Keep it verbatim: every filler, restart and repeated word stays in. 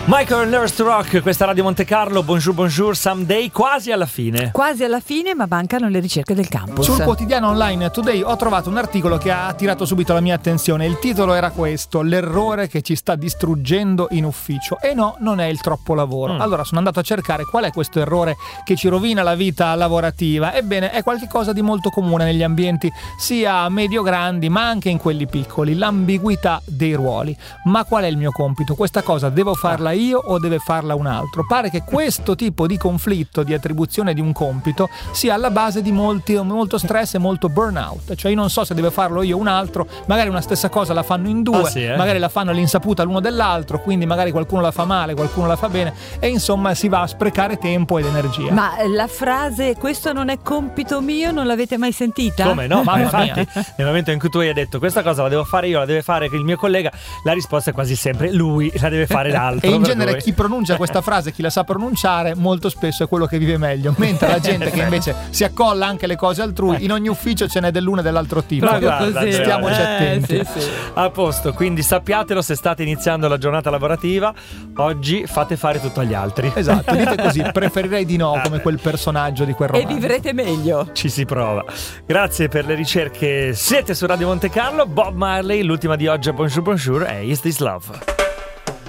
Michael Learns to Rock, questa Radio Monte Carlo, bonjour bonjour, someday, quasi alla fine. Quasi alla fine, ma mancano le ricerche del campus. Sul quotidiano online Today ho trovato un articolo che ha attirato subito la mia attenzione. Il titolo era questo: l'errore che ci sta distruggendo in ufficio. E no, non è il troppo lavoro. Mm. Allora sono andato a cercare qual è questo errore che ci rovina la vita lavorativa. Ebbene, è qualcosa di molto comune negli ambienti sia medio-grandi ma anche in quelli piccoli: l'ambiguità dei ruoli. Ma qual è il mio compito? Questa cosa devo farla io o deve farla un altro? Pare che questo tipo di conflitto di attribuzione di un compito sia alla base di molti, molto stress e molto burnout. Cioè io non so se deve farlo io o un altro, magari una stessa cosa la fanno in due, ah, sì, eh? magari la fanno all'insaputa l'uno dell'altro, quindi magari qualcuno la fa male, qualcuno la fa bene e insomma si va a sprecare tempo ed energia. Ma la frase "questo non è compito mio" non l'avete mai sentita? Come no? Ma Mamma infatti mia. nel momento in cui tu hai detto questa cosa la devo fare io, la deve fare il mio collega, la risposta è quasi sempre lui la deve fare l'altro. E in genere cui... chi pronuncia questa frase, chi la sa pronunciare, molto spesso è quello che vive meglio, mentre la gente che invece si accolla anche le cose altrui, in ogni ufficio ce n'è dell'uno e dell'altro tipo. Guarda, stiamoci eh, attenti. sì, sì. A posto, quindi sappiatelo, se state iniziando la giornata lavorativa, oggi fate fare tutto agli altri. Esatto, dite così: preferirei di no, Ah, come beh. quel personaggio di quel E romanzo. vivrete meglio. Ci si prova. Grazie per le ricerche. Siete su Radio Monte Carlo. Bob Marley, l'ultima di oggi a Bonjour Bonjour è Is This Love.